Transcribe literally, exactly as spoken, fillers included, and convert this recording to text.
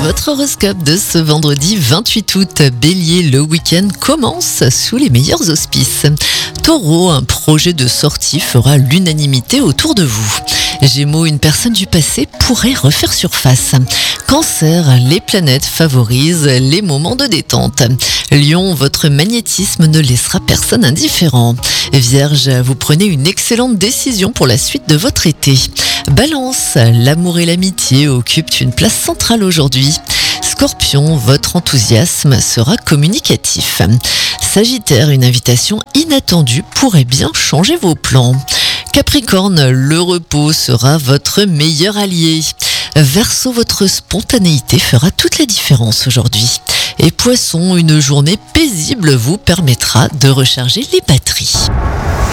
votre horoscope de ce vendredi vingt-huit août. Bélier, le week-end commence sous les meilleurs auspices. Taureau, un projet de sortie fera l'unanimité autour de vous. Gémeaux, une personne du passé pourrait refaire surface. Cancer, les planètes favorisent les moments de détente. Lion, votre magnétisme ne laissera personne indifférent. Vierge, vous prenez une excellente décision pour la suite de votre été. Balance, l'amour et l'amitié occupent une place centrale aujourd'hui. Scorpion, votre enthousiasme sera communicatif. Sagittaire, une invitation inattendue pourrait bien changer vos plans. Capricorne, le repos sera votre meilleur allié. Verseau, votre spontanéité fera toute la différence aujourd'hui. Et Poisson, une journée paisible vous permettra de recharger les batteries.